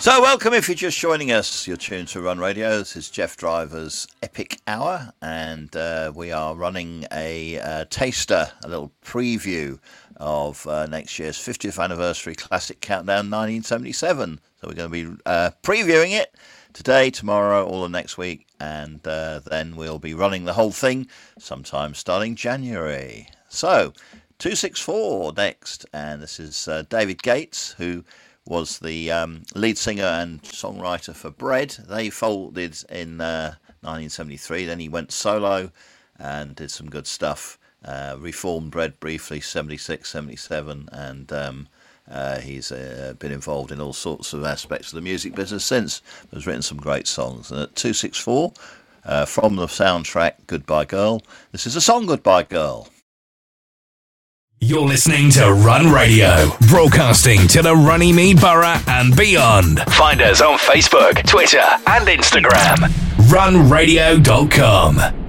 So welcome if you're just joining us. You're tuned to Run Radio. This is Jeff Driver's Epic Hour, and we are running a taster, a little preview of next year's 50th anniversary classic countdown 1977. So we're going to be previewing it today, tomorrow, all of next week, and then we'll be running the whole thing sometime starting January. So 264 next, and this is David Gates, who was the lead singer and songwriter for Bread. They folded in 1973. Then he went solo and did some good stuff. Reformed Bread briefly, 76, 77, and he's been involved in all sorts of aspects of the music business since. Has written some great songs. And at 264, from the soundtrack Goodbye Girl, this is the song Goodbye Girl. You're listening to Run Radio, broadcasting to the Runnymede Borough and beyond. Find us on Facebook, Twitter and Instagram. runradio.com.